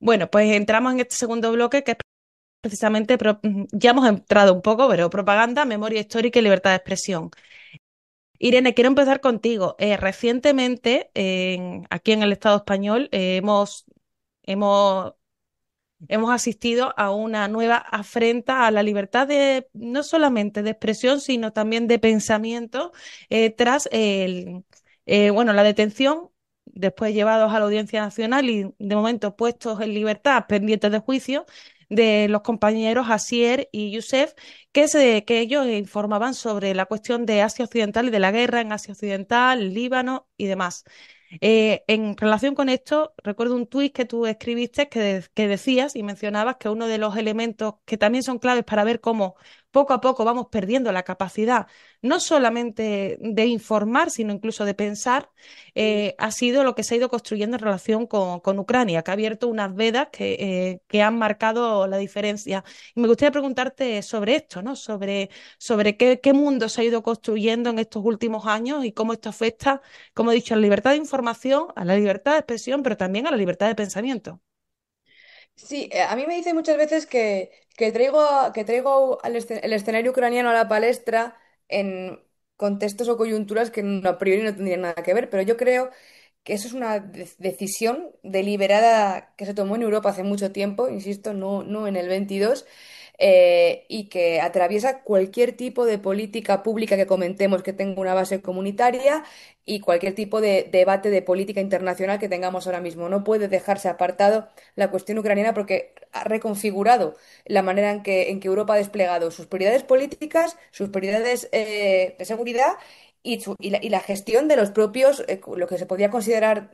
Bueno, pues entramos en este segundo bloque que es precisamente, ya hemos entrado un poco, pero propaganda, memoria histórica y libertad de expresión. Irene, quiero empezar contigo. Recientemente, aquí en el Estado español, hemos hemos asistido a una nueva afrenta a la libertad de no solamente de expresión, sino también de pensamiento tras la detención, después llevados a la Audiencia Nacional y de momento puestos en libertad, pendientes de juicio, de los compañeros Asier y Youssef, que ellos informaban sobre la cuestión de Asia Occidental y de la guerra en Asia Occidental, Líbano y demás. En relación con esto, recuerdo un tuit que tú escribiste que decías y mencionabas que uno de los elementos que también son claves para ver cómo poco a poco vamos perdiendo la capacidad no solamente de informar, sino incluso de pensar, ha sido lo que se ha ido construyendo en relación con Ucrania, que ha abierto unas vedas que han marcado la diferencia. Y me gustaría preguntarte sobre esto, ¿no? Sobre qué mundo se ha ido construyendo en estos últimos años y cómo esto afecta, como he dicho, a la libertad de información, a la libertad de expresión, pero también a la libertad de pensamiento. Sí, a mí me dicen muchas veces que traigo el escenario ucraniano a la palestra en contextos o coyunturas que a priori no tendrían nada que ver, pero yo creo que eso es una decisión deliberada que se tomó en Europa hace mucho tiempo, insisto, no en el 22, y que atraviesa cualquier tipo de política pública que comentemos que tenga una base comunitaria y cualquier tipo de debate de política internacional que tengamos ahora mismo. No puede dejarse apartado la cuestión ucraniana porque ha reconfigurado la manera en que Europa ha desplegado sus prioridades políticas, sus prioridades de seguridad y la gestión de los propios, lo que se podía considerar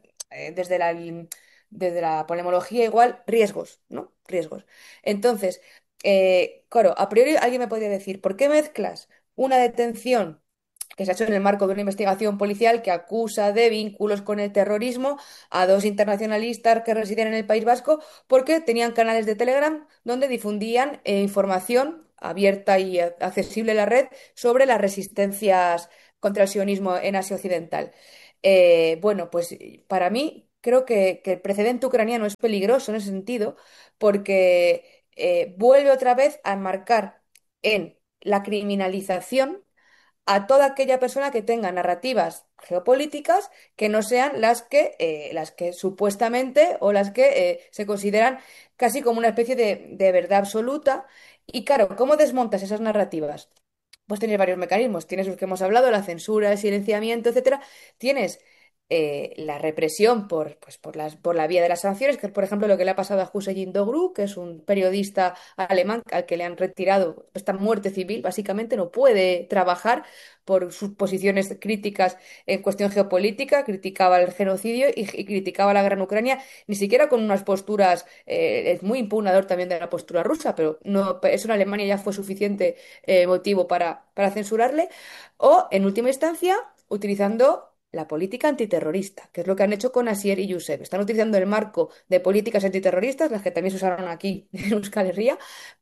desde la polemología igual, riesgos, ¿no? Riesgos. Entonces, claro, a priori alguien me podría decir, ¿por qué mezclas una detención que se ha hecho en el marco de una investigación policial que acusa de vínculos con el terrorismo a dos internacionalistas que residen en el País Vasco porque tenían canales de Telegram donde difundían información abierta y accesible en la red sobre las resistencias contra el sionismo en Asia Occidental? Bueno, pues para mí creo que el precedente ucraniano es peligroso en ese sentido porque vuelve otra vez a enmarcar en la criminalización a toda aquella persona que tenga narrativas geopolíticas que no sean las que supuestamente o las que se consideran casi como una especie de verdad absoluta. Y claro, ¿cómo desmontas esas narrativas? Pues tienes varios mecanismos. Tienes los que hemos hablado, la censura, el silenciamiento, etcétera. Tienes la represión por la vía de las sanciones, que es, por ejemplo, lo que le ha pasado a Hüseyin Doğru, que es un periodista alemán al que le han retirado esta muerte civil. Básicamente no puede trabajar por sus posiciones críticas en cuestión geopolítica, criticaba el genocidio y criticaba la guerra en Ucrania, ni siquiera con unas posturas, es muy impugnador también de la postura rusa, pero no, eso en Alemania ya fue suficiente motivo para censurarle, o en última instancia, utilizando la política antiterrorista, que es lo que han hecho con Asier y Youssef. Están utilizando el marco de políticas antiterroristas, las que también se usaron aquí en Euskal Herria,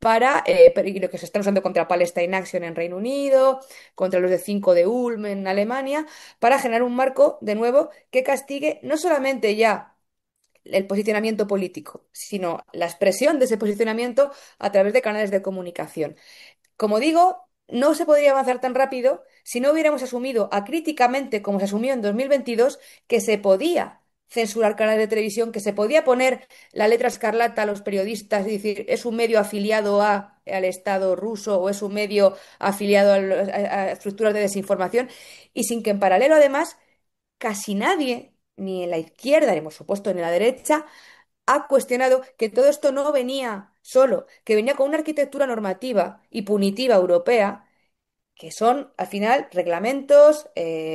y lo que se están usando contra Palestine Action en Reino Unido, contra los de 5 de Ulm en Alemania, para generar un marco, de nuevo, que castigue no solamente ya el posicionamiento político, sino la expresión de ese posicionamiento a través de canales de comunicación. Como digo, no se podría avanzar tan rápido si no hubiéramos asumido acríticamente, como se asumió en 2022, que se podía censurar canales de televisión, que se podía poner la letra escarlata a los periodistas y decir es un medio afiliado al Estado ruso o es un medio afiliado a estructuras de desinformación, y sin que en paralelo, además, casi nadie, ni en la izquierda, ni por supuesto ni en la derecha, ha cuestionado que todo esto no venía solo, que venía con una arquitectura normativa y punitiva europea, que son al final reglamentos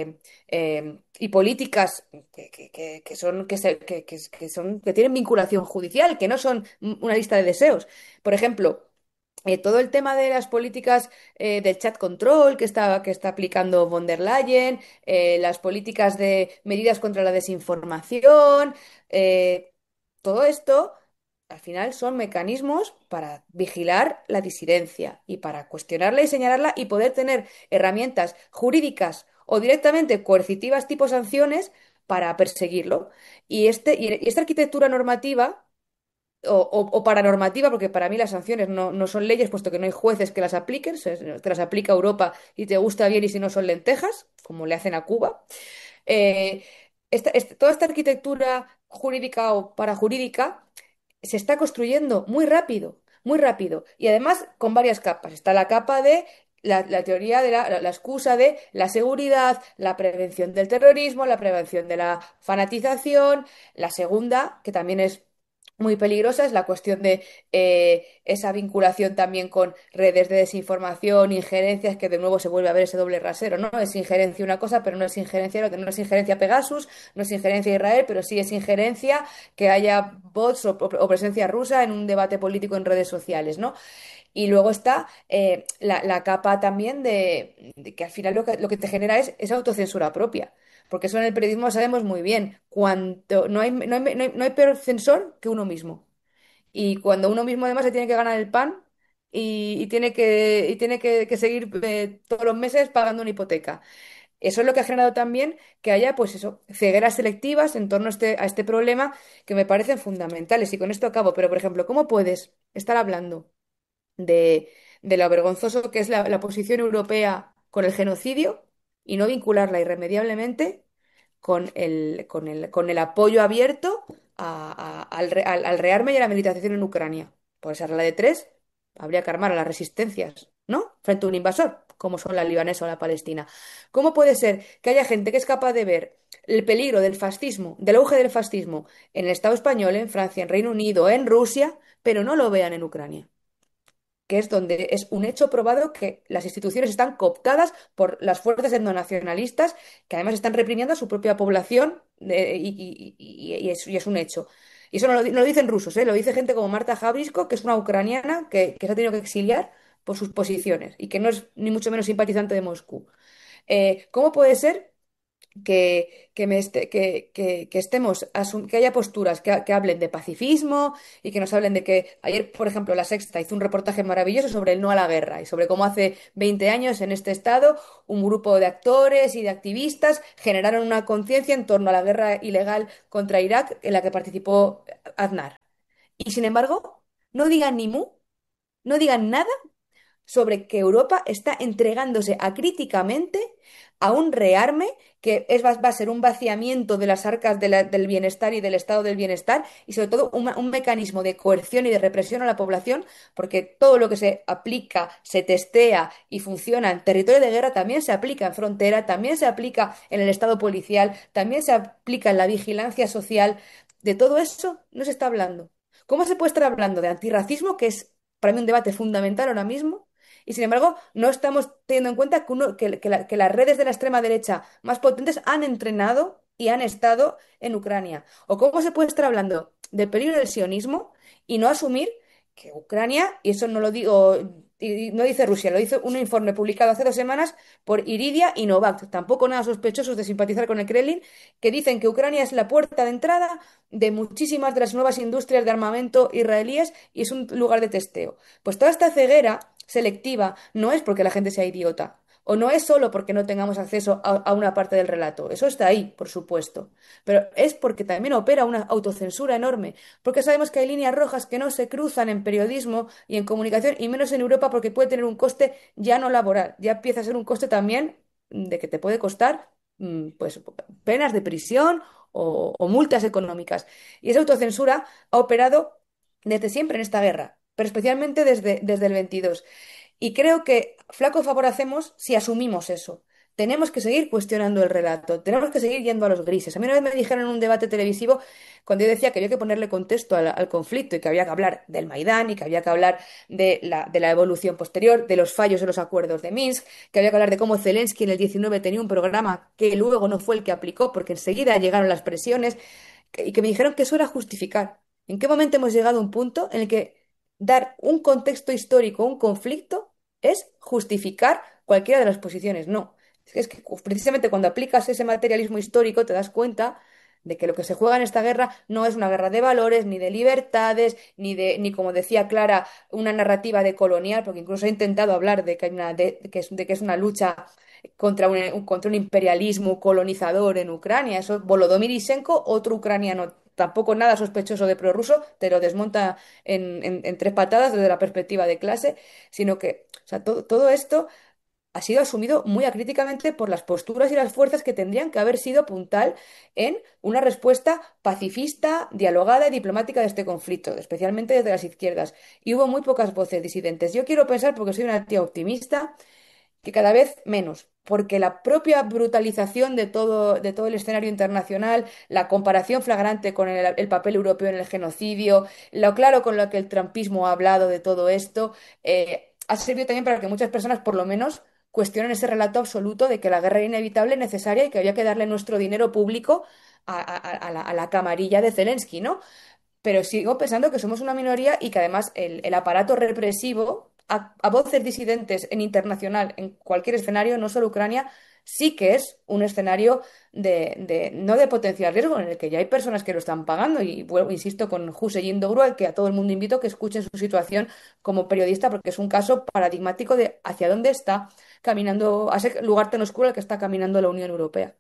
y políticas que son, que tienen vinculación judicial, que no son una lista de deseos. Por ejemplo, todo el tema de las políticas del chat control que está aplicando von der Leyen, las políticas de medidas contra la desinformación, eh, todo esto al final son mecanismos para vigilar la disidencia y para cuestionarla y señalarla y poder tener herramientas jurídicas o directamente coercitivas tipo sanciones para perseguirlo. Y esta arquitectura normativa o para normativa, porque para mí las sanciones no son leyes, puesto que no hay jueces que las apliquen, te las aplica Europa y te gusta bien y si no son lentejas, como le hacen a Cuba. Eh, toda esta arquitectura jurídica o parajurídica se está construyendo muy rápido, muy rápido. Y además con varias capas. Está la capa de la teoría de la excusa de la seguridad, la prevención del terrorismo, la prevención de la fanatización. La segunda, que también es muy peligrosa, es la cuestión de esa vinculación también con redes de desinformación, injerencias, que de nuevo se vuelve a ver ese doble rasero, ¿no? Es injerencia una cosa, pero no es injerencia, no es injerencia Pegasus, no es injerencia Israel, pero sí es injerencia que haya bots o presencia rusa en un debate político en redes sociales, ¿no? Y luego está la capa también de que al final lo que te genera es autocensura propia. Porque eso en el periodismo sabemos muy bien. Cuanto, no hay peor censor que uno mismo. Y cuando uno mismo además se tiene que ganar el pan y tiene que seguir todos los meses pagando una hipoteca. Eso es lo que ha generado también que haya, pues eso, cegueras selectivas en torno a este problema que me parecen fundamentales. Y con esto acabo. Pero, por ejemplo, ¿cómo puedes estar hablando de, de lo vergonzoso que es la posición europea con el genocidio y no vincularla irremediablemente con el apoyo abierto al rearme y a la militarización en Ucrania? Por esa regla de tres, habría que armar a las resistencias, ¿no? Frente a un invasor, como son la libanesa o la palestina. ¿Cómo puede ser que haya gente que es capaz de ver el peligro del fascismo, del auge del fascismo en el Estado español, en Francia, en Reino Unido, en Rusia, pero no lo vean en Ucrania? Que es donde es un hecho probado que las instituciones están cooptadas por las fuerzas etnonacionalistas, que además están reprimiendo a su propia población, y es un hecho. Y eso no lo dicen rusos, ¿eh? Lo dice gente como Marta Javrisko, que es una ucraniana que se ha tenido que exiliar por sus posiciones y que no es ni mucho menos simpatizante de Moscú. ¿Cómo puede ser que estemos, que haya posturas que hablen de pacifismo y que nos hablen de que ayer, por ejemplo, La Sexta hizo un reportaje maravilloso sobre el no a la guerra y sobre cómo hace 20 años en este estado un grupo de actores y de activistas generaron una conciencia en torno a la guerra ilegal contra Irak en la que participó Aznar? Y sin embargo, no digan ni mu, no digan nada sobre que Europa está entregándose acríticamente a un rearme que va a ser un vaciamiento de las arcas del bienestar y del estado del bienestar y sobre todo un mecanismo de coerción y de represión a la población, porque todo lo que se aplica, se testea y funciona en territorio de guerra también se aplica en frontera, también se aplica en el estado policial, también se aplica en la vigilancia social. De todo eso no se está hablando. ¿Cómo se puede estar hablando de antirracismo, que es para mí un debate fundamental ahora mismo? Y sin embargo, no estamos teniendo en cuenta que las redes de la extrema derecha más potentes han entrenado y han estado en Ucrania. ¿O cómo se puede estar hablando del peligro del sionismo y no asumir que Ucrania, y eso no lo digo, y no dice Rusia, lo dice un informe publicado hace 2 semanas por Iridia y Novak, tampoco nada sospechosos de simpatizar con el Kremlin, que dicen que Ucrania es la puerta de entrada de muchísimas de las nuevas industrias de armamento israelíes y es un lugar de testeo? Pues toda esta ceguera selectiva no es porque la gente sea idiota, o no es solo porque no tengamos acceso a una parte del relato. Eso está ahí, por supuesto. Pero es porque también opera una autocensura enorme, porque sabemos que hay líneas rojas que no se cruzan en periodismo y en comunicación, y menos en Europa porque puede tener un coste ya no laboral, ya empieza a ser un coste también de que te puede costar pues penas de prisión o multas económicas. Y esa autocensura ha operado desde siempre en esta guerra, pero especialmente desde el 22. Y creo que flaco favor hacemos si asumimos eso. Tenemos que seguir cuestionando el relato, tenemos que seguir yendo a los grises. A mí una vez me dijeron en un debate televisivo, cuando yo decía que había que ponerle contexto al conflicto y que había que hablar del Maidán y que había que hablar de la evolución posterior, de los fallos de los acuerdos de Minsk, que había que hablar de cómo Zelensky en el 19 tenía un programa que luego no fue el que aplicó porque enseguida llegaron las presiones, y que me dijeron que eso era justificar. ¿En qué momento hemos llegado a un punto en el que dar un contexto histórico a un conflicto es justificar cualquiera de las posiciones? No. Es que precisamente cuando aplicas ese materialismo histórico te das cuenta de que lo que se juega en esta guerra no es una guerra de valores, ni de libertades, ni como decía Clara, una narrativa de colonial, porque incluso ha intentado hablar de que hay de que es una lucha contra un imperialismo colonizador en Ucrania. Eso, Volodymyr Isenko, otro ucraniano tampoco nada sospechoso de prorruso, te lo desmonta en tres patadas desde la perspectiva de clase, sino que, o sea, todo esto ha sido asumido muy acríticamente por las posturas y las fuerzas que tendrían que haber sido puntal en una respuesta pacifista, dialogada y diplomática de este conflicto, especialmente desde las izquierdas. Y hubo muy pocas voces disidentes. Yo quiero pensar, porque soy una tía optimista, que cada vez menos, porque la propia brutalización de todo el escenario internacional, la comparación flagrante con el papel europeo en el genocidio, lo claro con lo que el trumpismo ha hablado de todo esto, ha servido también para que muchas personas, por lo menos, cuestionen ese relato absoluto de que la guerra era inevitable, necesaria y que había que darle nuestro dinero público a la camarilla de Zelensky, ¿no? Pero sigo pensando que somos una minoría y que además el aparato represivo a voces disidentes en internacional, en cualquier escenario, no solo Ucrania, sí que es un escenario no de potencial riesgo, en el que ya hay personas que lo están pagando. Y vuelvo, insisto, con Hüseyin Doğru, que a todo el mundo invito a que escuchen su situación como periodista, porque es un caso paradigmático de hacia dónde está caminando, a ese lugar tan oscuro al que está caminando la Unión Europea.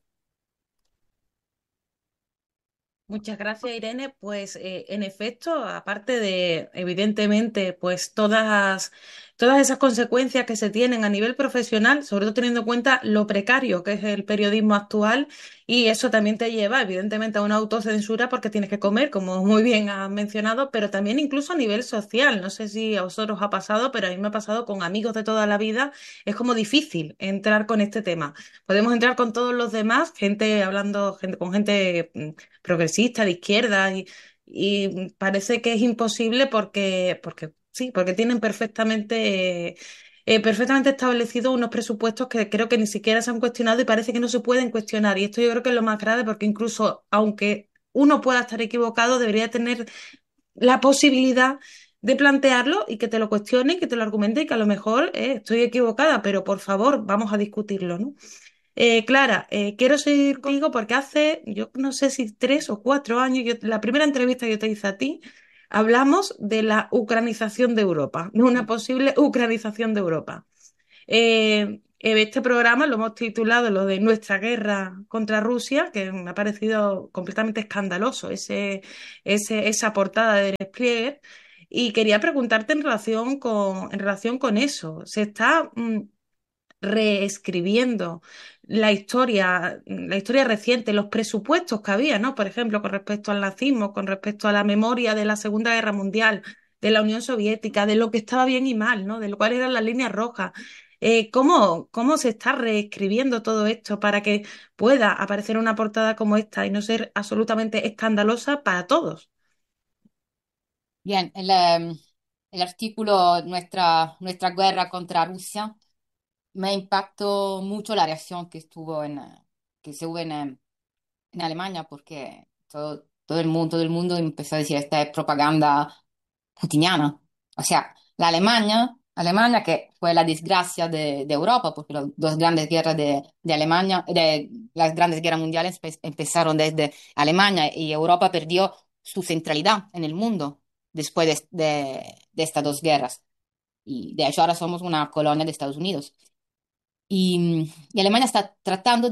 Muchas gracias, Irene. Pues en efecto, aparte de, evidentemente, pues todas esas consecuencias que se tienen a nivel profesional, sobre todo teniendo en cuenta lo precario que es el periodismo actual, y eso también te lleva, evidentemente, a una autocensura porque tienes que comer, como muy bien has mencionado, pero también incluso a nivel social. No sé si a vosotros ha pasado, pero a mí me ha pasado con amigos de toda la vida. Es como difícil entrar con este tema. Podemos entrar con todos los demás, gente hablando, con gente progresista, de izquierda, y parece que es imposible porque sí, porque tienen perfectamente establecidos unos presupuestos que creo que ni siquiera se han cuestionado y parece que no se pueden cuestionar. Y esto yo creo que es lo más grave porque incluso aunque uno pueda estar equivocado, debería tener la posibilidad de plantearlo y que te lo cuestione y que te lo argumente y que a lo mejor estoy equivocada, pero por favor, vamos a discutirlo, ¿no? Clara, quiero seguir contigo porque hace, yo no sé si 3 o 4 años, la primera entrevista que yo te hice a ti, hablamos de la ucranización de Europa, de una posible ucranización de Europa. Este programa lo hemos titulado lo de nuestra guerra contra Rusia, que me ha parecido completamente escandaloso esa portada de despliegue. Y quería preguntarte en relación con eso. ¿Se está reescribiendo la historia reciente, los presupuestos que había, ¿no? Por ejemplo, con respecto al nazismo, con respecto a la memoria de la Segunda Guerra Mundial, de la Unión Soviética, de lo que estaba bien y mal, ¿no? De lo cual eran las líneas rojas. ¿Cómo se está reescribiendo todo esto para que pueda aparecer una portada como esta y no ser absolutamente escandalosa para todos? Bien, el artículo Nuestra guerra contra Rusia me impactó mucho la reacción que se hubo en Alemania porque todo el mundo empezó a decir esta es propaganda putiniana. O sea, Alemania que fue la desgracia de Europa, porque las dos grandes guerras de Alemania, de las grandes guerras mundiales empezaron desde Alemania y Europa perdió su centralidad en el mundo después de estas dos guerras. Y de hecho ahora somos una colonia de Estados Unidos. Y Alemania está tratando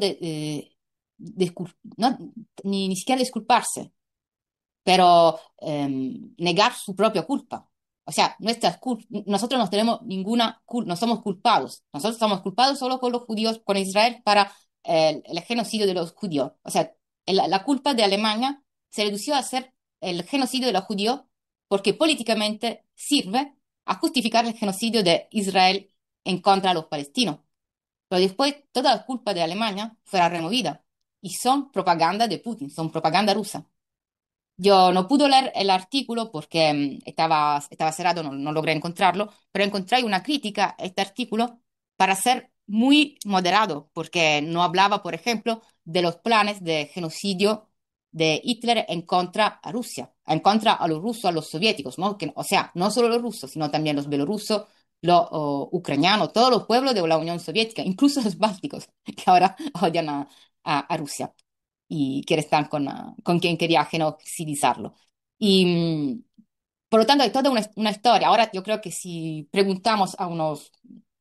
no, ni siquiera disculparse, pero negar su propia culpa. O sea, nosotros no tenemos ninguna culpa, no somos culpados. Nosotros estamos culpados solo con los judíos, con Israel, para el genocidio de los judíos. O sea, la culpa de Alemania se redució a ser el genocidio de los judíos porque políticamente sirve a justificar el genocidio de Israel en contra de los palestinos. Pero después toda la culpa de Alemania fue removida y son propaganda de Putin, son propaganda rusa. Yo no pude leer el artículo porque estaba cerrado, no logré encontrarlo, pero encontré una crítica a este artículo para ser muy moderado, porque no hablaba, por ejemplo, de los planes de genocidio de Hitler en contra a Rusia, en contra a los rusos, a los soviéticos, ¿no? O sea, no solo los rusos, sino también los belorrusos, los ucranianos, todos los pueblos de la Unión Soviética, incluso los bálticos, que ahora odian a Rusia y quiere estar con quien quería genocidizarlo. Y por lo tanto hay toda una historia. Ahora yo creo que si preguntamos a unos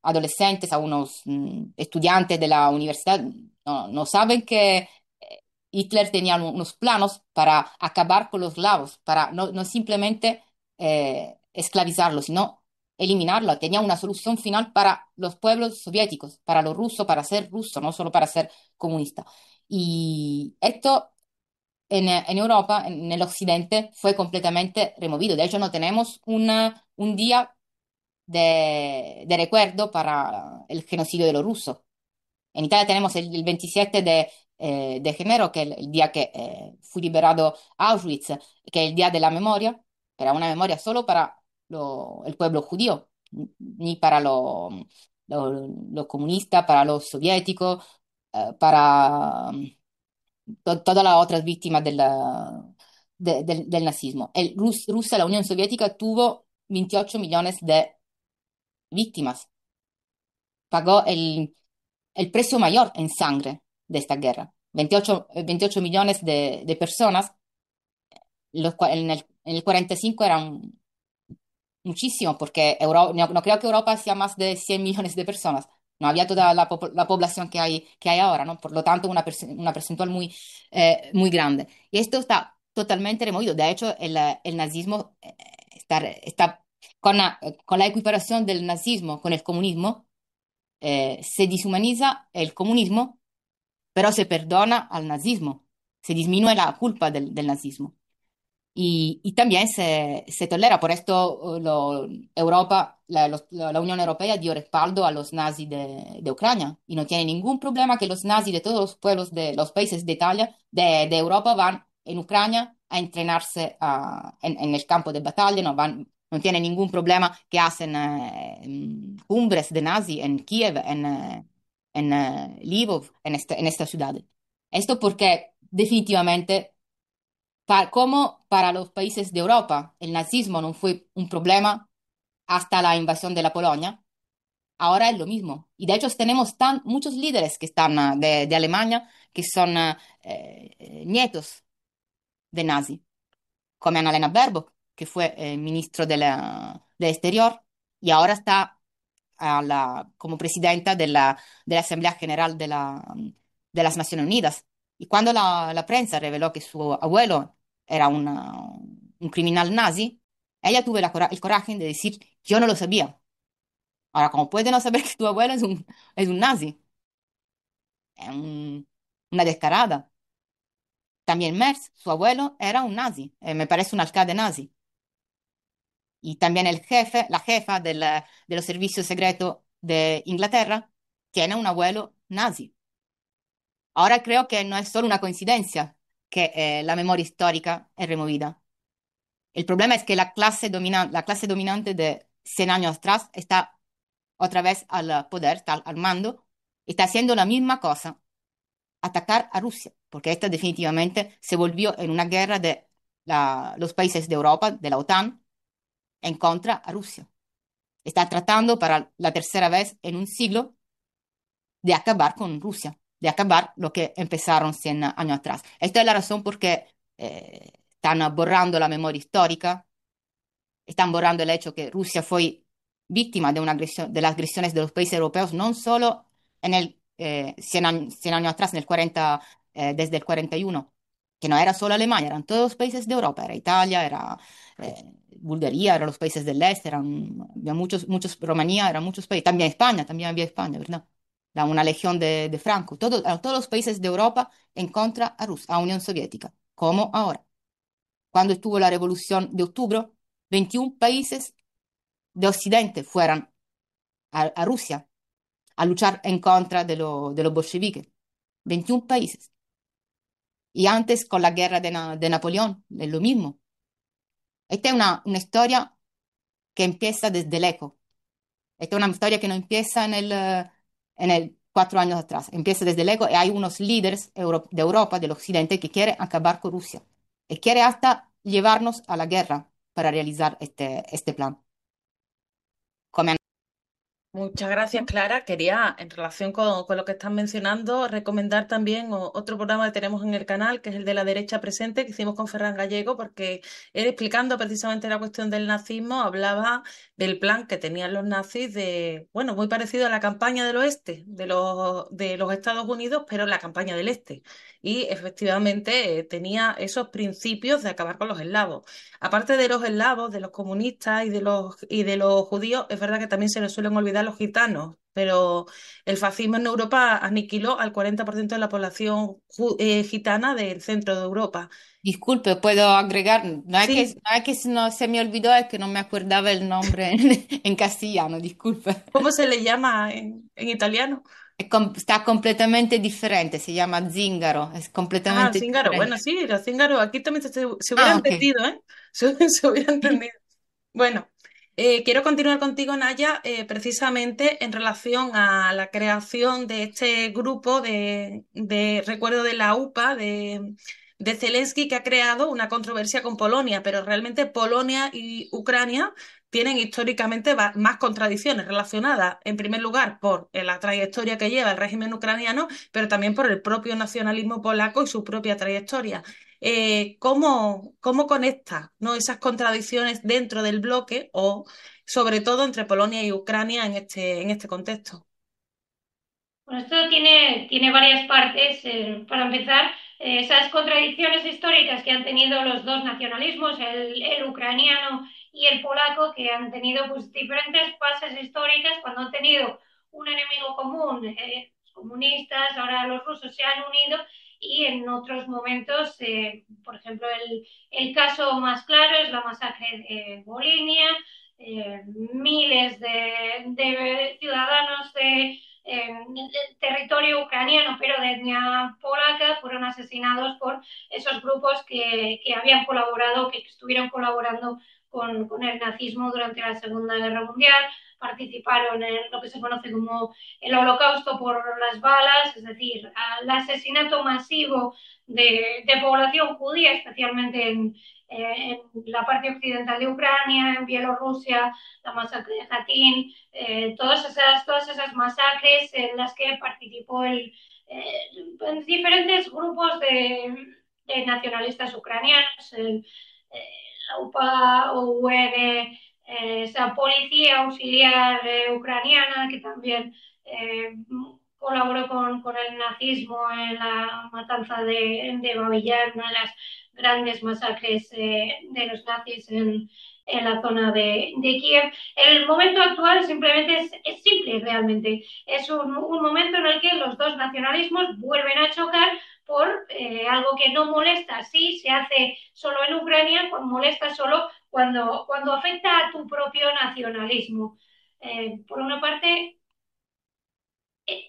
adolescentes, a unos estudiantes de la universidad, no saben que Hitler tenía unos planos para acabar con los esclavos, para no simplemente esclavizarlos, sino eliminarlo. Tenía una solución final para los pueblos soviéticos, para los rusos, para ser ruso, no solo para ser comunista. Y esto en Europa, en el occidente, fue completamente removido. De hecho, no tenemos un día de recuerdo para el genocidio de los rusos. En Italia tenemos el 27 de enero, que es el día que fue liberado Auschwitz, que es el día de la memoria, pero una memoria solo para el pueblo judío, ni para los comunistas, para los soviéticos, para todas las otras víctimas del nazismo. Rusia, la Unión Soviética, tuvo 28 millones de víctimas, pagó el precio mayor en sangre de esta guerra. 28 millones de personas, en el 45 eran muchísimo, porque no creo que Europa sea más de 100 millones de personas. No había toda la población que hay ahora, ¿no? Por lo tanto, una percentual muy grande. Y esto está totalmente removido. De hecho, el nazismo está con la equiparación del nazismo con el comunismo, se deshumaniza el comunismo, pero se perdona al nazismo, se disminuye la culpa del nazismo. Y también se tolera, por esto Europa, la Unión Europea dio respaldo a los nazis de Ucrania y no tiene ningún problema que los nazis de todos los pueblos de los países de Italia, de Europa, van en Ucrania a entrenarse en el campo de batalla, no tiene ningún problema que hacen cumbres de nazis en Kiev, en Lvov, en esta ciudad. Esto porque definitivamente como para los países de Europa el nazismo no fue un problema hasta la invasión de la Polonia, ahora es lo mismo. Y de hecho tenemos muchos líderes que están de Alemania que son nietos de nazi, come Annalena Baerbock, que fue ministro de Exterior y ahora está como presidenta de la Asamblea General de las Naciones Unidas. Y cuando la prensa reveló que su abuelo era un criminal nazi, ella tuvo el coraje de decir, yo no lo sabía. Ahora, ¿cómo puede no saber que tu abuelo es un nazi? Es una descarada. También Merz, su abuelo, era un nazi. Me parece un alcalde nazi. Y también la jefa de los servicios secretos de Inglaterra, tiene un abuelo nazi. Ahora creo que no es solo una coincidencia que la memoria histórica es removida. El problema es que la clase dominante de 100 años atrás está otra vez al poder, está al mando, está haciendo la misma cosa, atacar a Rusia, porque esta definitivamente se volvió en una guerra de los países de Europa, de la OTAN, en contra a Rusia. Está tratando para la tercera vez en un siglo de acabar con Rusia, de acabar lo que empezaron 100 años atrás. Esta es la razón por qué están borrando la memoria histórica, están borrando el hecho que Rusia fue víctima de las agresiones de los países europeos, no solo en el 100 años atrás, en el 40, desde el 41, que no era solo Alemania, eran todos los países de Europa, era Italia, era Bulgaria, eran los países del este, había Rumanía, eran muchos países, también había España, ¿verdad? Una legión de Franco, eran todos los países de Europa en contra a Rusia, a Unión Soviética, como ahora. Cuando estuvo la Revolución de Octubre, 21 países de Occidente fueron a Rusia a luchar en contra de los bolcheviques. 21 países. Y antes con la guerra de Napoleón, es lo mismo. Esta es una historia que empieza desde el eco. Esta es una historia que no empieza en el 4 años atrás. Empieza desde el eco y hay unos líderes de Europa, del Occidente, que quieren acabar con Rusia. Y quiere hasta llevarnos a la guerra para realizar este plan. Come Muchas gracias, Clara. Quería, en relación con lo que estás mencionando, recomendar también otro programa que tenemos en el canal, que es el de la derecha presente, que hicimos con Ferran Gallego, porque él explicando precisamente la cuestión del nazismo, hablaba del plan que tenían los nazis de, bueno, muy parecido a la campaña del oeste de los Estados Unidos, pero la campaña del este. Y efectivamente tenía esos principios de acabar con los eslavos. Aparte de los eslavos, de los comunistas y de los judíos, es verdad que también se nos suelen olvidar los gitanos, pero el fascismo en Europa aniquiló al 40% de la población gitana del centro de Europa. Disculpe, puedo agregar, Sí, no es que no se me olvidó, es que no me acordaba el nombre en castellano, disculpe. ¿cómo se le llama en italiano? Está completamente diferente, se llama zingaro, es Ah, completamente cíngaro. diferente. Bueno, sí, los cíngaros, aquí también se hubiera Ah, ok. entendido, ¿eh? Se hubiera entendido. Bueno, quiero continuar contigo, Naya, precisamente en relación a la creación de este grupo recuerdo de la UPA, de Zelensky, que ha creado una controversia con Polonia, pero realmente Polonia y Ucrania tienen históricamente más contradicciones relacionadas, en primer lugar, por la trayectoria que lleva el régimen ucraniano, pero también por el propio nacionalismo polaco y su propia trayectoria. ¿Cómo conecta, ¿no? esas contradicciones dentro del bloque o sobre todo entre Polonia y Ucrania en este contexto? Bueno, esto tiene varias partes. Para empezar, esas contradicciones históricas que han tenido los dos nacionalismos, el ucraniano y el polaco, que han tenido pues, diferentes fases históricas cuando han tenido un enemigo común, los comunistas, ahora los rusos se han unido y en otros momentos, por ejemplo, el caso más claro es la masacre de Volhynia, miles de ciudadanos en el territorio ucraniano, pero de etnia polaca, fueron asesinados por esos grupos que habían colaborado, que estuvieron colaborando con el nazismo durante la Segunda Guerra Mundial, participaron en lo que se conoce como el holocausto por las balas, es decir, el asesinato masivo de población judía, especialmente en la parte occidental de Ucrania, en Bielorrusia, la masacre de Katyn, todas esas masacres en las que participó diferentes grupos de nacionalistas ucranianos, la UPA, OUN, esa policía auxiliar ucraniana que también colaboró con el nazismo en la matanza de Babillar, una de las grandes masacres de los nazis en la zona de Kiev. El momento actual simplemente es simple realmente. Es un momento en el que los dos nacionalismos vuelven a chocar por algo que no molesta si se hace solo en Ucrania, molesta solo cuando afecta a tu propio nacionalismo. Por una parte, eh,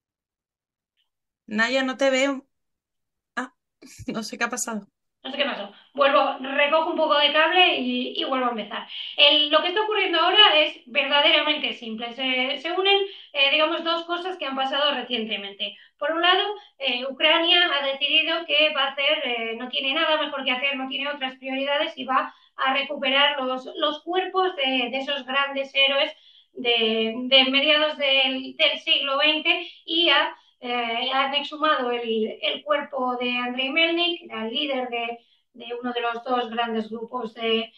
Naya, no te veo. Ah, no sé qué ha pasado. no sé qué pasó. Recojo un poco de cable y vuelvo a empezar. Lo que está ocurriendo ahora es verdaderamente simple. Se unen, digamos, dos cosas que han pasado recientemente. Por un lado, Ucrania ha decidido que va a hacer, no tiene nada mejor que hacer, no tiene otras prioridades y va a recuperar los cuerpos de esos grandes héroes de mediados del siglo XX y han exhumado el cuerpo de Andrei Melnik, que era el líder de uno de los dos grandes grupos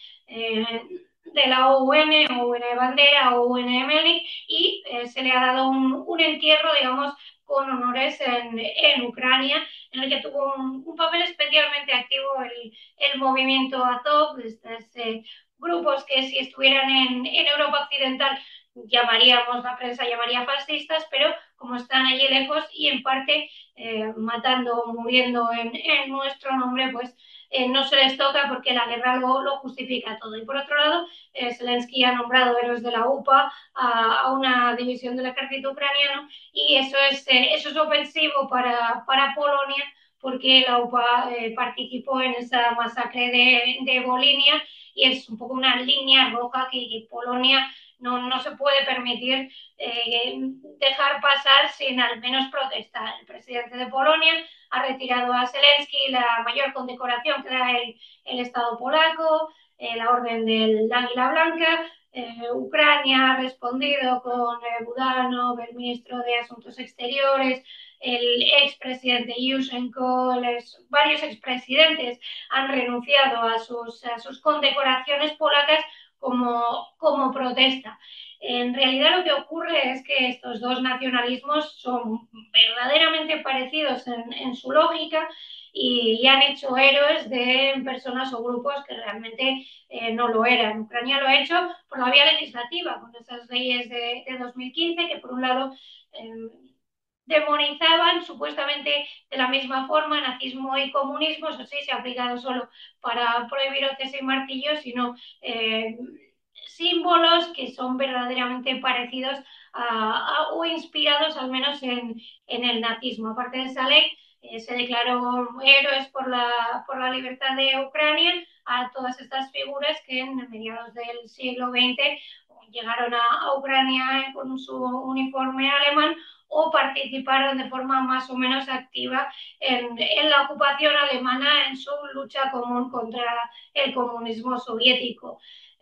de la OUN, OUN Bandera, OUN Melnik, y se le ha dado un entierro, digamos, con honores en Ucrania, en el que tuvo un papel especialmente activo el movimiento Azov, estos grupos que si estuvieran en Europa Occidental llamaríamos, la prensa llamaría fascistas, pero como están allí lejos y en parte matando o muriendo en nuestro nombre, pues no se les toca porque la guerra lo justifica todo. Y por otro lado, Zelensky ha nombrado héroes de la UPA a una división del ejército ucraniano y eso es ofensivo para Polonia porque la UPA participó en esa masacre de Volhynia y es un poco una línea roja que Polonia no se puede permitir dejar pasar sin al menos protestar. El presidente de Polonia ha retirado a Zelensky la mayor condecoración que da el Estado polaco, la Orden del Águila Blanca, Ucrania ha respondido con Budanov, el ministro de Asuntos Exteriores, el expresidente Yushchenko, varios expresidentes han renunciado a sus condecoraciones polacas como protesta. En realidad lo que ocurre es que estos dos nacionalismos son verdaderamente parecidos en su lógica y han hecho héroes de personas o grupos que realmente no lo eran. Ucrania lo ha hecho por la vía legislativa, con esas leyes de 2015 que por un lado demonizaban supuestamente de la misma forma nazismo y comunismo. Eso sí, se ha aplicado solo para prohibir hoces y martillos, sino símbolos que son verdaderamente parecidos o inspirados al menos en el nazismo. Aparte de esa ley, se declaró héroes por la libertad de Ucrania a todas estas figuras que en mediados del siglo XX llegaron a Ucrania con su uniforme alemán o participaron de forma más o menos activa en la ocupación alemana en su lucha común contra el comunismo soviético.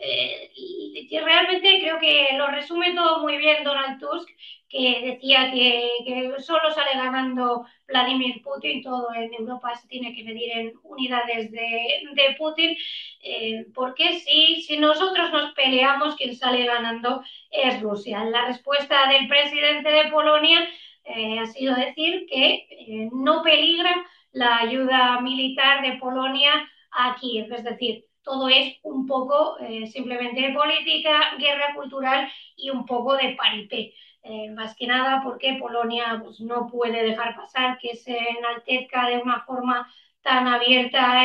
Realmente creo que lo resume todo muy bien Donald Tusk, que decía que solo sale ganando Vladimir Putin, todo en Europa se tiene que medir en unidades de Putin, porque si nosotros nos peleamos, quien sale ganando es Rusia. La respuesta del presidente de Polonia ha sido decir que no peligra la ayuda militar de Polonia a Kiev, es decir, todo es un poco simplemente política, guerra cultural y un poco de paripé. Más que nada porque Polonia pues, no puede dejar pasar que se enaltezca de una forma tan abierta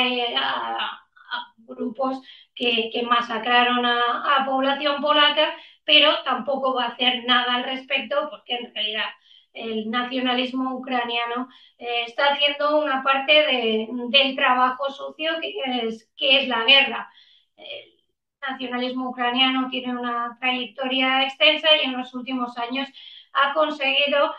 a grupos que masacraron a población polaca, pero tampoco va a hacer nada al respecto porque en realidad el nacionalismo ucraniano está haciendo una parte del trabajo sucio que es la guerra. El nacionalismo ucraniano tiene una trayectoria extensa y en los últimos años ha conseguido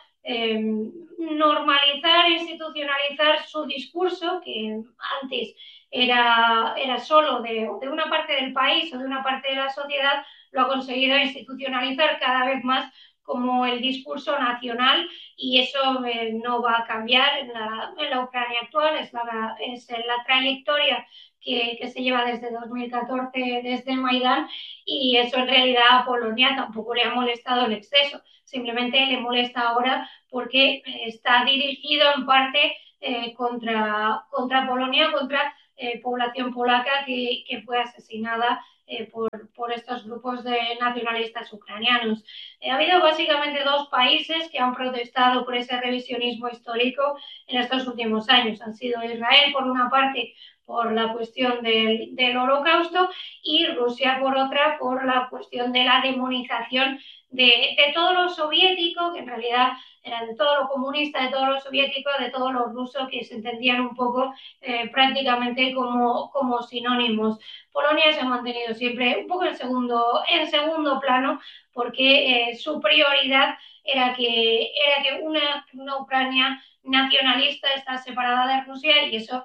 normalizar, institucionalizar su discurso, que antes era solo de una parte del país o de una parte de la sociedad, lo ha conseguido institucionalizar cada vez más como el discurso nacional y eso no va a cambiar en la Ucrania actual, es la trayectoria que se lleva desde 2014, desde Maidán, y eso en realidad a Polonia tampoco le ha molestado en exceso, simplemente le molesta ahora porque está dirigido en parte contra Polonia, contra población polaca que fue asesinada por estos grupos de nacionalistas ucranianos. Ha habido básicamente dos países que han protestado por ese revisionismo histórico en estos últimos años. Han sido Israel, por una parte, por la cuestión del Holocausto y Rusia, por otra, por la cuestión de la demonización de todo lo soviético, que en realidad era de todo lo comunista, de todo lo soviético, de todo lo ruso, que se entendían un poco prácticamente como sinónimos. Polonia se ha mantenido siempre un poco en segundo plano porque su prioridad era que una Ucrania nacionalista está separada de Rusia y eso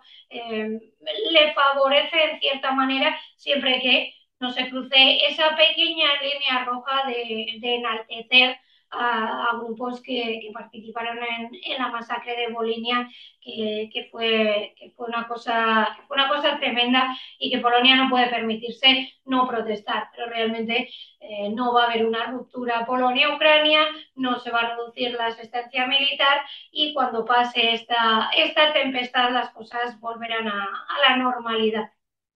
le favorece en cierta manera siempre que no se cruce esa pequeña línea roja de enaltecer a grupos que participaron en la masacre de Volhynia, que fue una cosa tremenda y que Polonia no puede permitirse no protestar, pero realmente no va a haber una ruptura Polonia-Ucrania, no se va a reducir la asistencia militar y cuando pase esta tempestad las cosas volverán a la normalidad.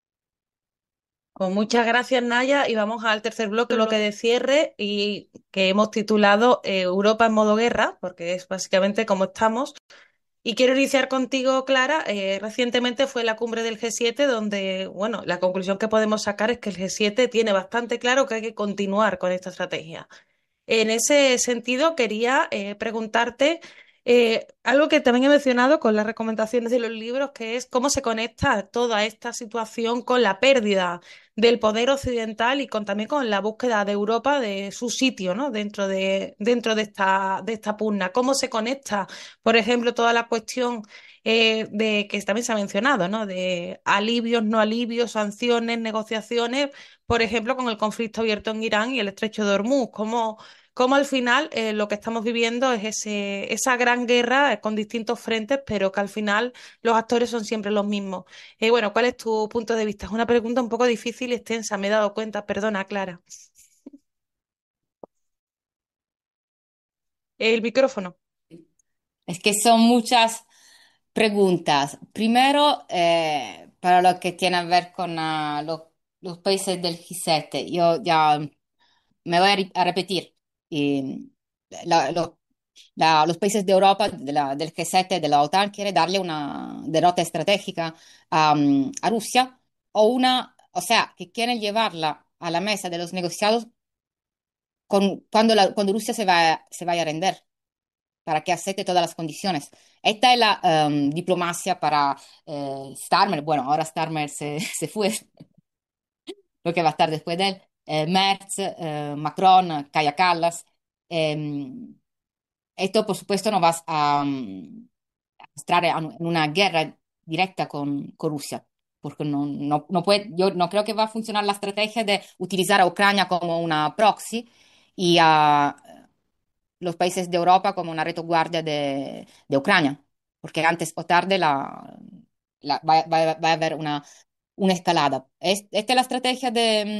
Pues muchas gracias, Naya, y vamos al tercer bloque de cierre y que hemos titulado Europa en modo guerra, porque es básicamente como estamos. Y quiero iniciar contigo, Clara. Recientemente fue la cumbre del G7 donde, bueno, la conclusión que podemos sacar es que el G7 tiene bastante claro que hay que continuar con esta estrategia. En ese sentido, quería preguntarte Algo que también he mencionado con las recomendaciones de los libros, que es cómo se conecta toda esta situación con la pérdida del poder occidental y también con la búsqueda de Europa de su sitio, ¿no? Dentro de esta pugna. Cómo se conecta, por ejemplo, toda la cuestión de que también se ha mencionado, ¿no? De alivios, no alivios, sanciones, negociaciones, por ejemplo, con el conflicto abierto en Irán y el estrecho de Hormuz. Cómo al final lo que estamos viviendo es esa gran guerra con distintos frentes, pero que al final los actores son siempre los mismos. Bueno, ¿cuál es tu punto de vista? Es una pregunta un poco difícil y extensa, me he dado cuenta, perdona, Clara. El micrófono. Es que son muchas preguntas. Primero, para lo que tiene a ver con los países del G7, yo ya me voy a repetir. Y la- lo- los países de Europa, del G7, de la OTAN, quiere darle una derrota estratégica a Rusia o sea, que quieren llevarla a la mesa de los negociados cuando Rusia se vaya a render, para que acepte todas las condiciones. Esta es la diplomacia para Starmer. Bueno, ahora Starmer se fue, lo que va a estar después de él. Merz, Macron, Kaja Kallas. Em, Esto, por supuesto, no vas a entrar en una guerra directa con Rusia, porque no puede, yo no creo que va a funcionar la estrategia de utilizar a Ucrania como una proxy y a los países de Europa como una retaguardia de Ucrania, porque antes o tarde va a haber una escalada. Esta es la estrategia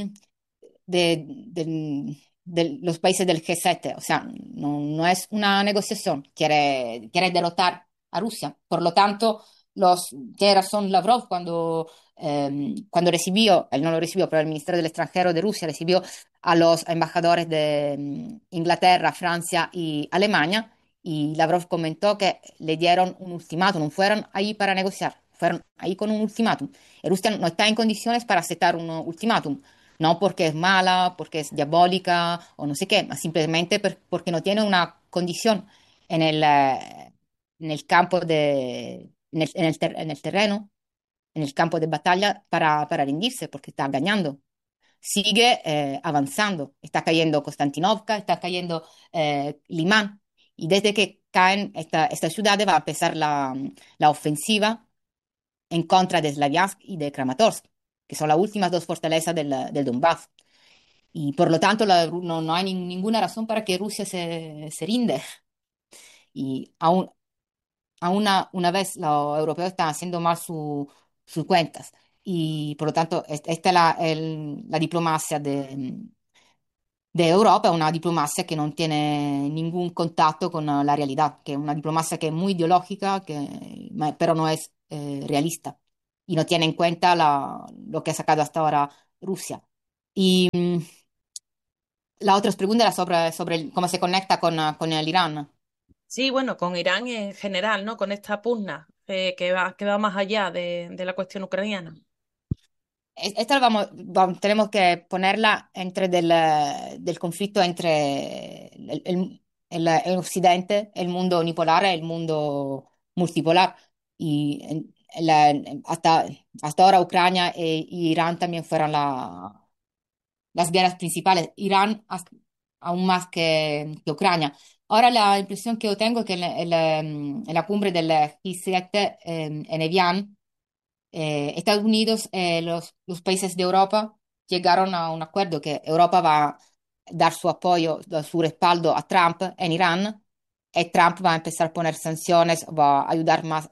de los países del G7, o sea, no es una negociación, quiere derrotar a Rusia. Por lo tanto, tiene razón Lavrov cuando recibió, él no lo recibió, pero el Ministerio del Extranjero de Rusia recibió a los embajadores de Inglaterra, Francia y Alemania, y Lavrov comentó que le dieron un ultimátum, no fueron ahí para negociar, fueron ahí con un ultimátum. Y Rusia no está en condiciones para aceptar un ultimátum. No porque es mala, porque es diabólica o no sé qué, mas simplemente porque no tiene una condición en el campo en el terreno, en el campo de batalla para rendirse, porque está ganando. Sigue avanzando, está cayendo Konstantinovka, está cayendo Limán, y desde que caen estas ciudades va a empezar la ofensiva en contra de Slaviansk y de Kramatorsk, que son las últimas dos fortalezas del Donbass. Y por lo tanto no hay ninguna razón para que Rusia se rinde. Y aún una vez los europeos están haciendo mal sus cuentas. Y por lo tanto, esta es la diplomacia de Europa, una diplomacia que no tiene ningún contacto con la realidad, que es una diplomacia que es muy ideológica, pero no es realista y no tiene en cuenta lo que ha sacado hasta ahora Rusia. Y la otra pregunta era sobre cómo se conecta con el Irán. Sí, bueno, con Irán en general, ¿no? Con esta pugna que va más allá de la cuestión ucraniana. Esta tenemos que ponerla entre del conflicto entre el Occidente, el mundo unipolar y el mundo multipolar. Y hasta ahora Ucrania y Irán también fueron las guerras principales. Irán aún más que Ucrania. Ahora la impresión que yo tengo es que en la cumbre del G7 en Evian, Estados Unidos, los países de Europa llegaron a un acuerdo que Europa va a dar su apoyo, su respaldo a Trump en Irán, y Trump va a empezar a poner sanciones, va a ayudar más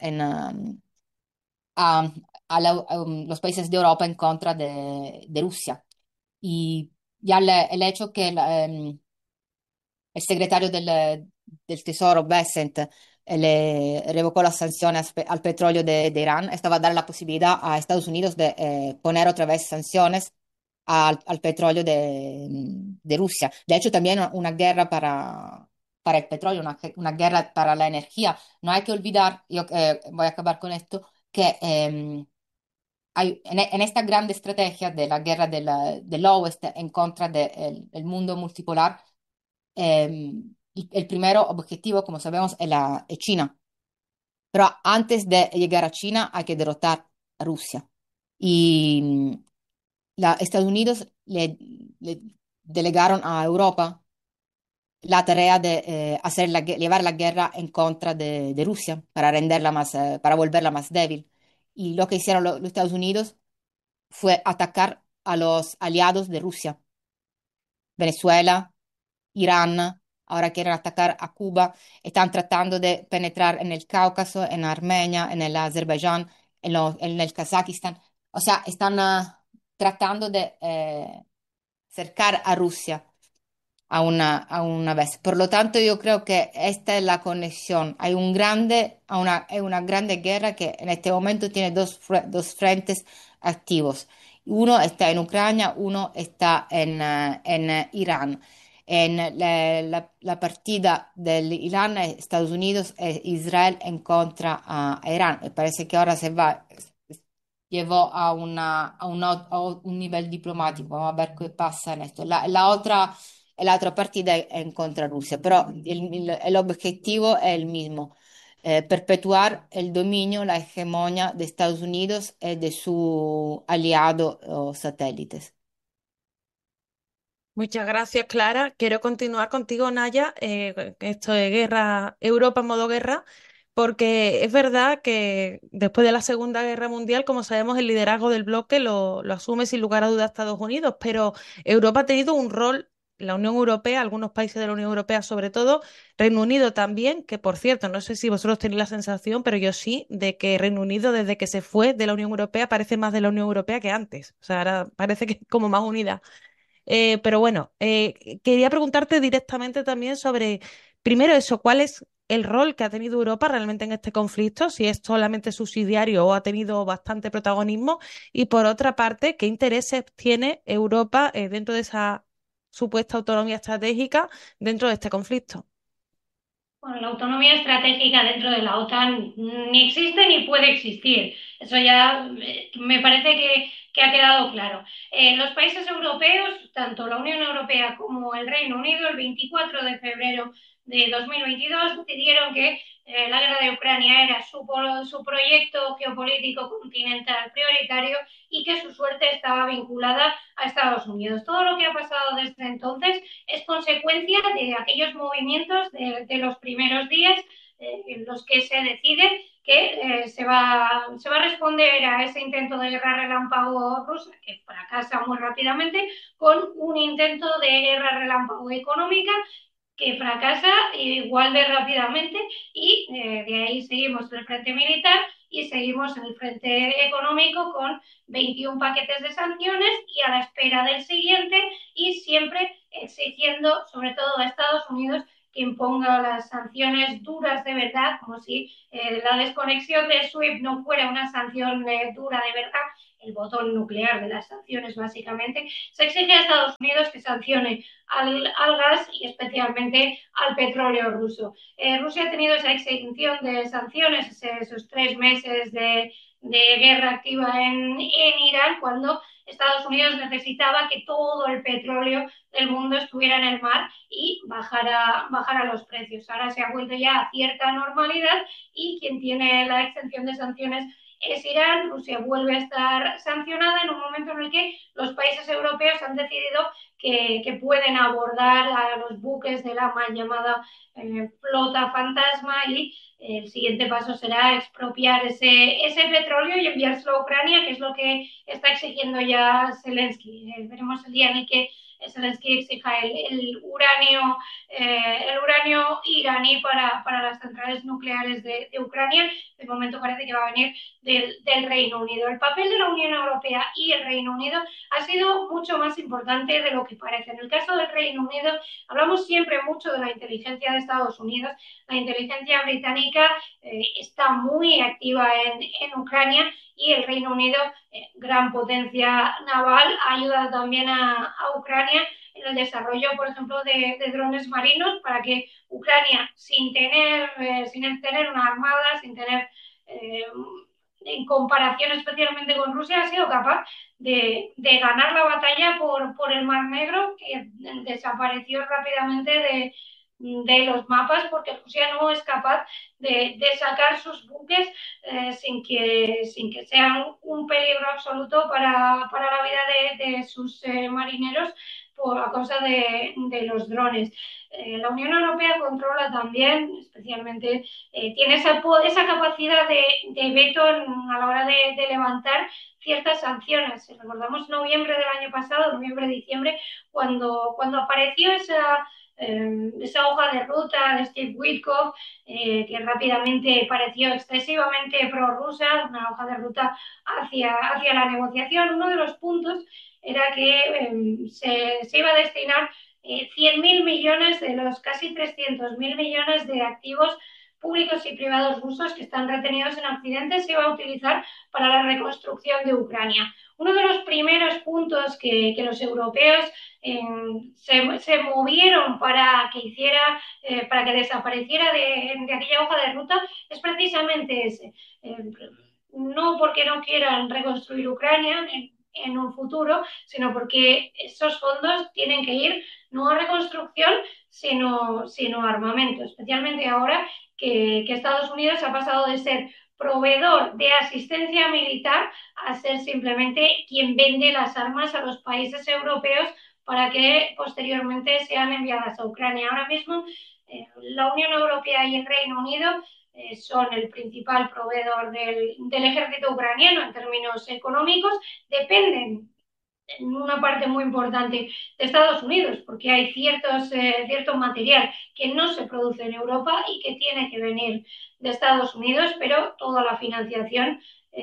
a, a los países de Europa en contra de Rusia. Y ya el hecho que el secretario del Tesoro, Bessent, le revocó las sanciones al petróleo de Irán. Esto va a dar la posibilidad a Estados Unidos de poner otra vez sanciones al petróleo de Rusia. De hecho, también una guerra para el petróleo, una guerra para la energía. No hay que olvidar, yo voy a acabar con esto, que en esta grande estrategia de la guerra del oeste en contra del mundo multipolar, el primero objetivo, como sabemos, es China. Pero antes de llegar a China hay que derrotar a Rusia. Y Estados Unidos le delegaron a Europa la tarea de llevar la guerra en contra de Rusia para renderla más, para volverla más débil. Y lo que hicieron los Estados Unidos fue atacar a los aliados de Rusia, Venezuela, Irán, ahora quieren atacar a Cuba, están tratando de penetrar en el Cáucaso, en Armenia, en el Azerbaiyán, en el Kazajistán. O sea, están tratando de cercar a Rusia a una vez. Por lo tanto, yo creo que esta es la conexión. Hay una grande guerra que en este momento tiene dos frentes activos. Uno está en Ucrania, uno está en Irán. En la partida del Irán, Estados Unidos e Israel en contra a Irán. Me parece que ahora se va, llevó a un nivel diplomático. Vamos a ver qué pasa en esto. La otra partida es en contra Rusia, pero el objetivo es el mismo. Perpetuar el dominio, la hegemonía de Estados Unidos y de su aliado o satélites. Muchas gracias, Clara. Quiero continuar contigo, Naya, esto de guerra, Europa en modo guerra, porque es verdad que después de la Segunda Guerra Mundial, como sabemos, el liderazgo del bloque lo asume sin lugar a dudas Estados Unidos, pero Europa ha tenido un rol, la Unión Europea, algunos países de la Unión Europea sobre todo, Reino Unido también, que por cierto, no sé si vosotros tenéis la sensación, pero yo sí, de que Reino Unido desde que se fue de la Unión Europea parece más de la Unión Europea que antes, o sea, ahora parece que es como más unida. Pero bueno, quería preguntarte directamente también sobre, primero eso, ¿cuál es el rol que ha tenido Europa realmente en este conflicto? Si es solamente subsidiario o ha tenido bastante protagonismo. Y por otra parte, ¿qué intereses tiene Europa dentro de esa supuesta autonomía estratégica dentro de este conflicto? Bueno, la autonomía estratégica dentro de la OTAN ni existe ni puede existir. Eso ya me parece que ha quedado claro. Los países europeos, tanto la Unión Europea como el Reino Unido, el 24 de febrero de 2022 decidieron que la guerra de Ucrania era su proyecto geopolítico continental prioritario y que su suerte estaba vinculada a Estados Unidos. Todo lo que ha pasado desde entonces es consecuencia de aquellos movimientos de los primeros días en los que se decide que se va a responder a ese intento de guerra relámpago rusa, que fracasa muy rápidamente, con un intento de guerra relámpago económica que fracasa igual de rápidamente y de ahí seguimos el frente militar y seguimos en el frente económico con 21 paquetes de sanciones y a la espera del siguiente y siempre exigiendo sobre todo a Estados Unidos que imponga las sanciones duras de verdad, como si la desconexión de SWIFT no fuera una sanción dura de verdad, el botón nuclear de las sanciones básicamente. Se exige a Estados Unidos que sancione al gas y especialmente al petróleo ruso. Rusia ha tenido esa exención de sanciones, esos 3 meses de guerra activa en Irán, cuando Estados Unidos necesitaba que todo el petróleo del mundo estuviera en el mar y bajara los precios. Ahora se ha vuelto ya a cierta normalidad y quien tiene la exención de sanciones es Irán. Rusia vuelve a estar sancionada en un momento en el que los países europeos han decidido que pueden abordar a los buques de la mal llamada flota fantasma y el siguiente paso será expropiar ese petróleo y enviárselo a Ucrania, que es lo que está exigiendo ya Zelensky. Veremos el día en el que Zelensky exija el uranio iraní para las centrales nucleares de Ucrania. De momento parece que va a venir del Reino Unido. El papel de la Unión Europea y el Reino Unido ha sido mucho más importante de lo que parece. En el caso del Reino Unido, hablamos siempre mucho de la inteligencia de Estados Unidos. La inteligencia británica está muy activa en Ucrania y el Reino Unido, gran potencia naval, ha ayudado también a Ucrania en el desarrollo, por ejemplo, de drones marinos para que Ucrania, sin tener una armada, sin tener en comparación especialmente con Rusia, ha sido capaz de ganar la batalla por el Mar Negro, que desapareció rápidamente de los mapas porque Rusia no es capaz de sacar sus buques sin que sean un peligro absoluto para la vida de sus marineros por a causa de los drones. La Unión Europea controla también, especialmente, tiene esa capacidad de veto a la hora de levantar ciertas sanciones. Si recordamos noviembre del año pasado, noviembre-diciembre, cuando apareció esa hoja de ruta de Steve Witkoff, que rápidamente pareció excesivamente prorrusa, una hoja de ruta hacia la negociación. Uno de los puntos era que se iba a destinar 100.000 millones de los casi 300.000 millones de activos públicos y privados rusos que están retenidos en Occidente se iba a utilizar para la reconstrucción de Ucrania. Uno de los primeros puntos que los europeos se movieron para que desapareciera de aquella hoja de ruta es precisamente ese. No porque no quieran reconstruir Ucrania en un futuro, sino porque esos fondos tienen que ir no a reconstrucción, sino a armamento, especialmente ahora que Estados Unidos ha pasado de ser proveedor de asistencia militar a ser simplemente quien vende las armas a los países europeos para que posteriormente sean enviadas a Ucrania. Ahora mismo la Unión Europea y el Reino Unido son el principal proveedor del ejército ucraniano en términos económicos, dependen en una parte muy importante de Estados Unidos, porque hay cierto material que no se produce en Europa y que tiene que venir de Estados Unidos, pero toda la financiación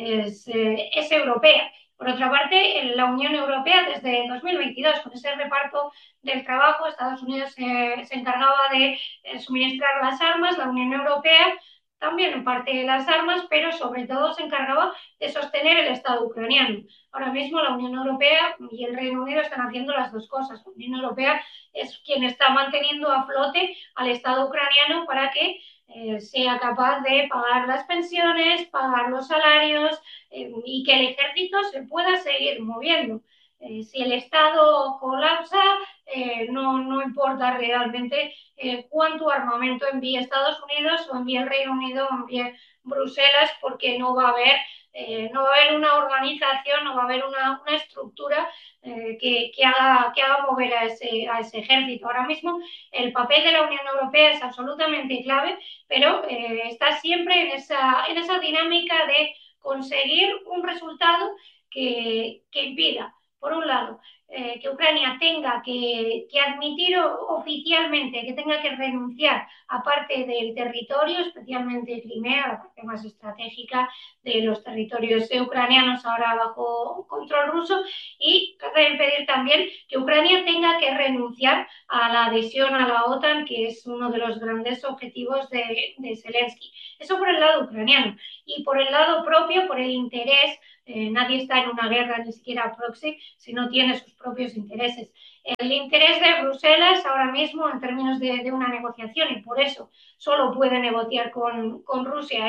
es europea. Por otra parte, en la Unión Europea, desde 2022, con ese reparto del trabajo, Estados Unidos se encargaba de suministrar las armas, la Unión Europea también en parte las armas, pero sobre todo se encargaba de sostener el Estado ucraniano. Ahora mismo la Unión Europea y el Reino Unido están haciendo las dos cosas. La Unión Europea es quien está manteniendo a flote al Estado ucraniano para que sea capaz de pagar las pensiones, pagar los salarios y que el ejército se pueda seguir moviendo. Si el Estado colapsa, no importa realmente cuánto armamento envíe Estados Unidos o envíe el Reino Unido o envíe Bruselas, porque no va a haber una organización, no va a haber una estructura que haga mover a ese ejército. Ahora mismo el papel de la Unión Europea es absolutamente clave, pero está siempre en esa dinámica de conseguir un resultado que impida, por un lado, que Ucrania tenga que admitir oficialmente que tenga que renunciar a parte del territorio, especialmente Crimea, la parte más estratégica de los territorios ucranianos ahora bajo control ruso, y pedir también que Ucrania tenga que renunciar a la adhesión a la OTAN, que es uno de los grandes objetivos de Zelensky. Eso por el lado ucraniano. Y por el lado propio, por el interés, nadie está en una guerra, ni siquiera proxy, si no tiene sus propios intereses. El interés de Bruselas ahora mismo en términos de una negociación, y por eso solo puede negociar con Rusia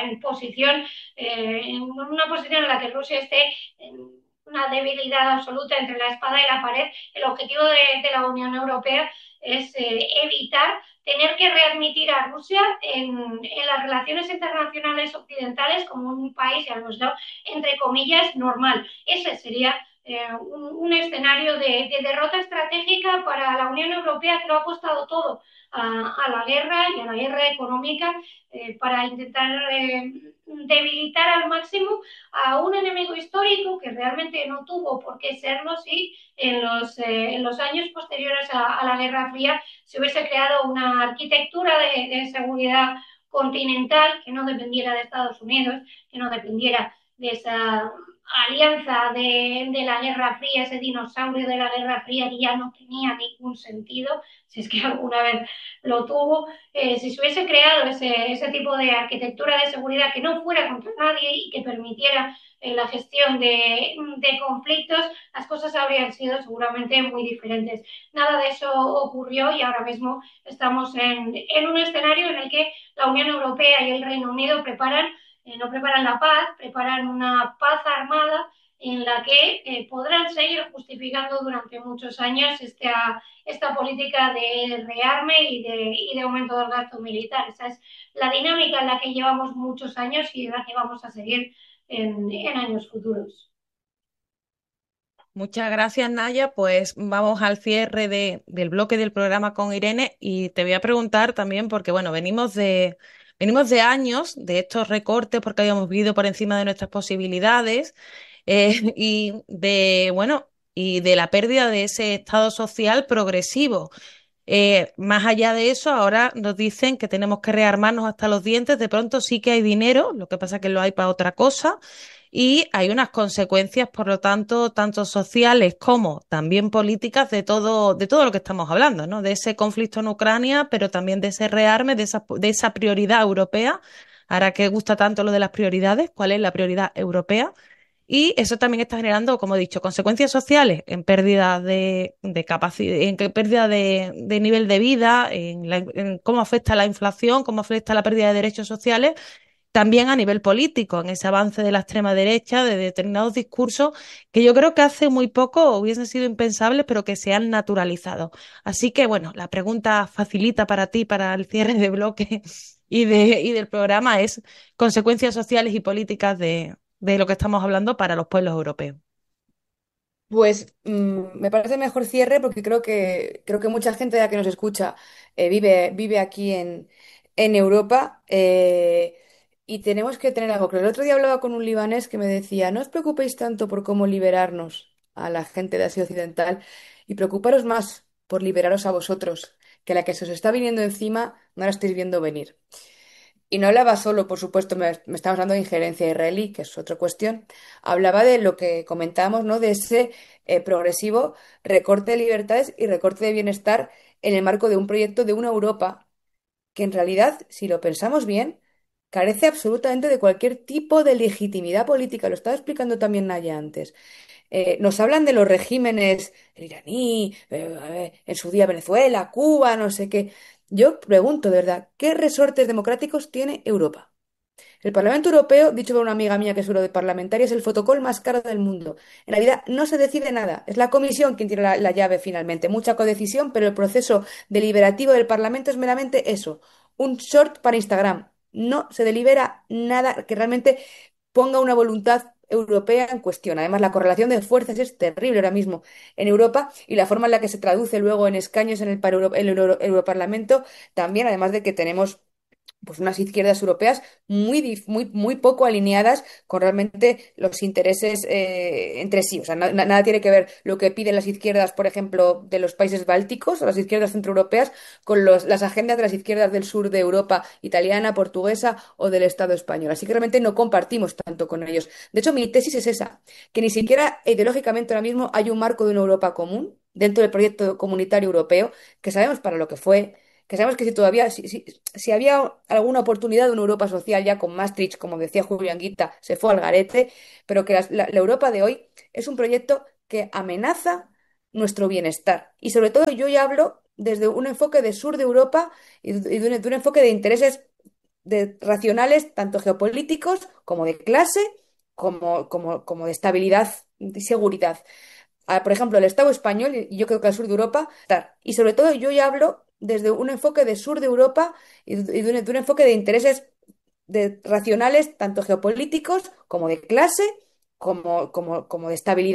en una posición en la que Rusia esté en una debilidad absoluta entre la espada y la pared. El objetivo de la Unión Europea es evitar tener que readmitir a Rusia en las relaciones internacionales occidentales como un país, ya hemos dado, entre comillas, normal. Ese sería un escenario de derrota estratégica para la Unión Europea, que lo ha apostado todo a la guerra y a la guerra económica para intentar debilitar al máximo a un enemigo histórico que realmente no tuvo por qué serlo si en los años posteriores a la Guerra Fría se hubiese creado una arquitectura de seguridad continental que no dependiera de Estados Unidos, que no dependiera de esa alianza de la Guerra Fría, ese dinosaurio de la Guerra Fría que ya no tenía ningún sentido, si es que alguna vez lo tuvo. Si se hubiese creado ese tipo de arquitectura de seguridad que no fuera contra nadie y que permitiera la gestión de conflictos, las cosas habrían sido seguramente muy diferentes. Nada de eso ocurrió y ahora mismo estamos en un escenario en el que la Unión Europea y el Reino Unido no preparan la paz, preparan una paz armada en la que podrán seguir justificando durante muchos años esta política de rearme y de aumento del gasto militar. Esa es la dinámica en la que llevamos muchos años y en la que vamos a seguir en años futuros. Muchas gracias, Naya. Pues vamos al cierre del bloque del programa con Irene y te voy a preguntar también, porque bueno, venimos de años de estos recortes porque habíamos vivido por encima de nuestras posibilidades y de la pérdida de ese estado social progresivo. Más allá de eso, ahora nos dicen que tenemos que rearmarnos hasta los dientes. De pronto sí que hay dinero, lo que pasa es que lo hay para otra cosa. Y hay unas consecuencias, por lo tanto, tanto sociales como también políticas de todo lo que estamos hablando, ¿no? De ese conflicto en Ucrania, pero también de ese rearme, de esa prioridad europea. Ahora que gusta tanto lo de las prioridades, ¿cuál es la prioridad europea? Y eso también está generando, como he dicho, consecuencias sociales en pérdida de capacidad, en pérdida de nivel de vida, en cómo afecta la inflación, cómo afecta la pérdida de derechos sociales, también a nivel político, en ese avance de la extrema derecha, de determinados discursos que yo creo que hace muy poco hubiesen sido impensables, pero que se han naturalizado. Así que, bueno, la pregunta facilita para ti, para el cierre de bloque y del programa es consecuencias sociales y políticas de lo que estamos hablando para los pueblos europeos. Pues me parece mejor cierre porque creo que mucha gente de la que nos escucha vive aquí en Europa, y tenemos que tener algo claro. El otro día hablaba con un libanés que me decía, no os preocupéis tanto por cómo liberarnos a la gente de Asia Occidental y preocuparos más por liberaros a vosotros, que la que se os está viniendo encima no la estáis viendo venir. Y no hablaba solo, por supuesto, me estaba hablando de injerencia israelí, que es otra cuestión. Hablaba de lo que comentábamos, ¿no? De ese progresivo recorte de libertades y recorte de bienestar en el marco de un proyecto de una Europa que en realidad, si lo pensamos bien, carece absolutamente de cualquier tipo de legitimidad política. Lo estaba explicando también Naya antes. Nos hablan de los regímenes, el iraní, en su día Venezuela, Cuba, no sé qué. Yo pregunto, de verdad, ¿qué resortes democráticos tiene Europa? El Parlamento Europeo, dicho por una amiga mía que es europarlamentaria, es el fotocol más caro del mundo. En realidad no se decide nada. Es la Comisión quien tiene la llave finalmente. Mucha codecisión, pero el proceso deliberativo del Parlamento es meramente eso. Un short para Instagram. No se delibera nada que realmente ponga una voluntad europea en cuestión. Además, la correlación de fuerzas es terrible ahora mismo en Europa y la forma en la que se traduce luego en escaños en Europarlamento también, además de que tenemos pues unas izquierdas europeas muy poco alineadas con realmente los intereses entre sí. O sea, nada tiene que ver lo que piden las izquierdas, por ejemplo, de los países bálticos o las izquierdas centroeuropeas con las agendas de las izquierdas del sur de Europa, italiana, portuguesa o del Estado español. Así que realmente no compartimos tanto con ellos. De hecho, mi tesis es esa, que ni siquiera ideológicamente ahora mismo hay un marco de una Europa común dentro del proyecto comunitario europeo, que sabemos para lo que fue, que sabemos que si todavía, si había alguna oportunidad de una Europa social ya con Maastricht, como decía Julián Guita, se fue al garete, pero que la Europa de hoy es un proyecto que amenaza nuestro bienestar. Y sobre todo yo ya hablo desde un enfoque de sur de Europa y de un enfoque de intereses racionales, tanto geopolíticos como de clase, como de estabilidad y seguridad. Por ejemplo, el Estado español, y yo creo que al sur de Europa, y sobre todo yo ya hablo desde un enfoque de sur de Europa y de un enfoque de intereses racionales, tanto geopolíticos como de clase, como de estabilidad.